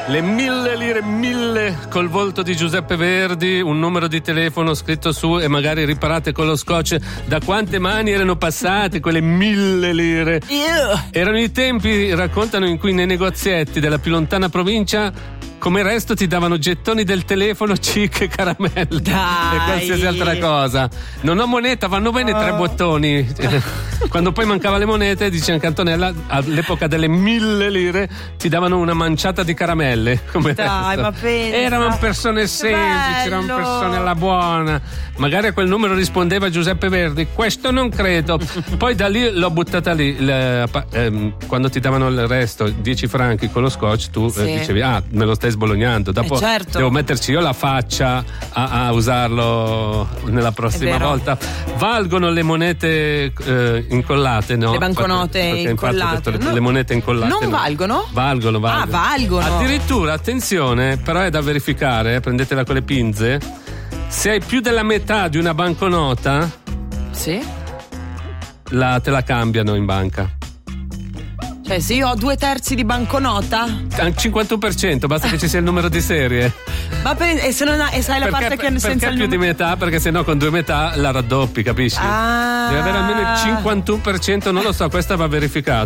Le 1000 lire, 1000 col volto di Giuseppe Verdi, un numero di telefono scritto su e magari riparate con lo scotch. Da quante mani erano passate quelle 1000 lire? Erano i tempi, raccontano, in cui nei negozietti della più lontana provincia come resto ti davano gettoni del telefono, cicche, caramelle. Dai. E qualsiasi altra cosa. Non ho moneta, vanno bene 3 bottoni. Quando poi mancava le monete, dice anche Antonella, all'epoca delle 1000 lire ti davano una manciata di caramelle. Come dai, resto. Ma pensa. Erano persone semplici, erano persone alla buona. Magari a quel numero rispondeva Giuseppe Verdi, questo non credo. Poi da lì l'ho buttata lì. Quando ti davano il resto, 10 franchi con lo scotch, tu dicevi, me lo stai sbolognando, dopo certo. Devo metterci io la faccia a usarlo nella prossima volta. Valgono le monete incollate, no? Le banconote incollate. Le monete incollate non valgono? Valgono. Valgono. Addirittura, attenzione, però è da verificare, prendetela con le pinze. Se hai più della metà di una banconota, sì, te la cambiano in banca. Cioè, se io ho 2/3 di banconota, 51%, basta che ci sia il numero di serie. Ma e se non e sai la parte che senza perché il più numero... di metà? Perché sennò con 2 metà la raddoppi, capisci? Deve avere almeno il 51%, non lo so, questa va verificata.